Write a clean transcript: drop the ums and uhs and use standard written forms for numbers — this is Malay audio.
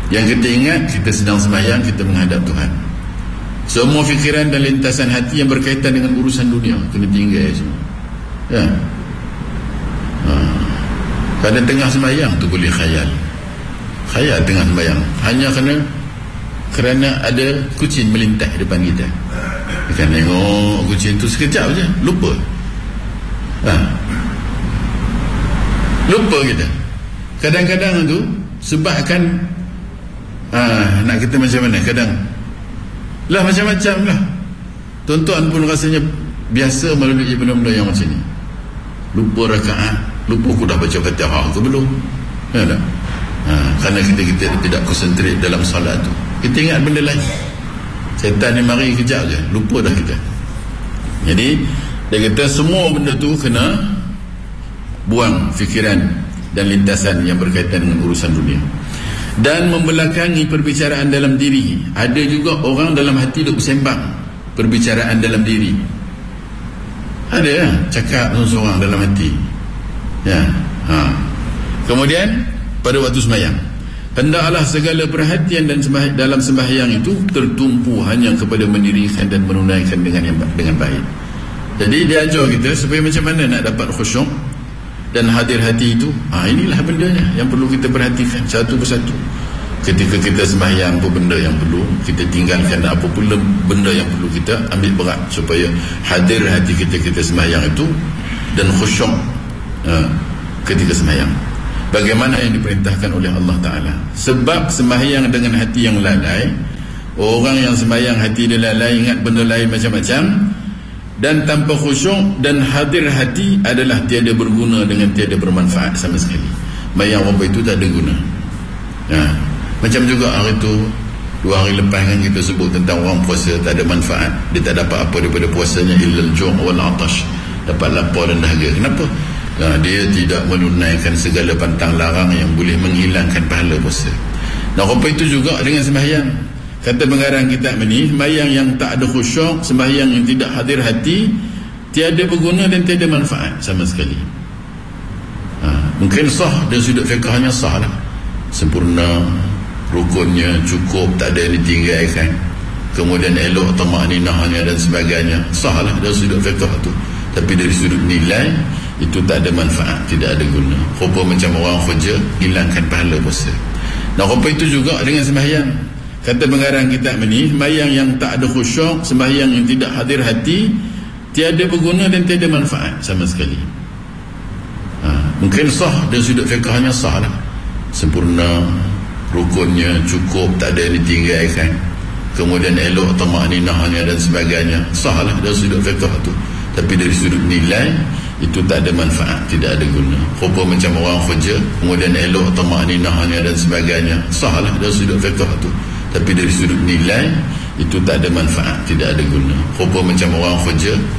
Yang kita ingat, kita sedang sembahyang, kita menghadap Tuhan. Semua fikiran dan lintasan hati yang berkaitan dengan urusan dunia kena tinggal semua. Ya. Kadang tengah sembahyang tu boleh khayal tengah sembahyang, hanya kerana ada kucing melintas depan kita. Kita tengok kucing tu sekejap je, lupa. Lupa kita. Kadang-kadang tu sebabkan nak kata macam mana, kadang lah macam-macam lah. Tuan-tuan pun rasanya biasa melalui benda-benda yang macam ni. Lupa rakaat, lupa aku dah baca Fatihah ke belum, ya tak? Kerana kita tidak konsentrate dalam solat tu, kita ingat benda lain. Setan ni mari kejap je, lupa dah kita. Jadi dia kata semua benda tu kena buang fikiran dan lintasan yang berkaitan dengan urusan dunia, dan membelakangi perbicaraan dalam diri. Ada juga orang dalam hati duk bersembang perbicaraan dalam diri. Ada ya, cakap seorang dalam hati. Ya. Kemudian pada waktu sembahyang, hendaklah segala perhatian dan dalam sembahyang itu tertumpu hanya kepada mendirikan dan menunaikan dengan baik. Jadi dia ajar kita supaya macam mana nak dapat khusyuk dan hadir hati itu. Inilah bendanya yang perlu kita perhatikan satu persatu. Ketika kita sembahyang, apa benda yang perlu kita tinggalkan, apa pula benda yang perlu kita ambil berat supaya hadir hati kita sembahyang itu dan khusyuk ketika sembahyang bagaimana yang diperintahkan oleh Allah Ta'ala. Sebab sembahyang dengan hati yang lalai, orang yang sembahyang hati dia lalai, ingat benda lain macam-macam, dan tanpa khusyuk dan hadir hati adalah tiada berguna dengan tiada bermanfaat sama sekali. Sembahyang apa itu tak ada guna. Macam juga hari tu, 2 hari lepas kan kita sebut tentang orang puasa tak ada manfaat, dia tak dapat apa daripada puasanya illal ju' wal 'atash, dapat lapar dan dahaga. Kenapa? Dia tidak menunaikan segala pantang larang yang boleh menghilangkan pahala puasa. Dan rupa itu juga dengan sembahyang. Kata pengarang kitab ini, sembahyang yang tak ada khusyuk, sembahyang yang tidak hadir hati, tiada berguna dan tiada manfaat sama sekali. Mungkin sah dari sudut fiqahnya, sah lah, sempurna, rukunnya cukup, tak ada yang ditinggalkan, kemudian elok tamakninahnya dan sebagainya, sah lah dari sudut fiqah tu. Tapi dari sudut nilai itu tak ada manfaat, tidak ada guna. Rupa macam orang kerja, hilangkan pahala puasa. Dan rupa itu juga dengan sembahyang. Kata pengarang kitab ini, sembahyang yang tak ada khusyuk, sembahyang yang tidak hadir hati, tiada berguna dan tiada manfaat sama sekali. Mungkin sah dari sudut fiqahnya, sah lah, sempurna, rukunnya cukup, tak ada yang ditinggalkan, kemudian elok tamakninahnya dan sebagainya, sah lah dari sudut fiqah tu. Tapi dari sudut nilai itu tak ada manfaat, tidak ada guna. Rupa macam orang kerja, kemudian elok tamakninahnya dan sebagainya, sah lah dari sudut fiqah tu. Tapi dari sudut nilai itu tak ada manfaat, tidak ada guna. Rupa macam orang kerja,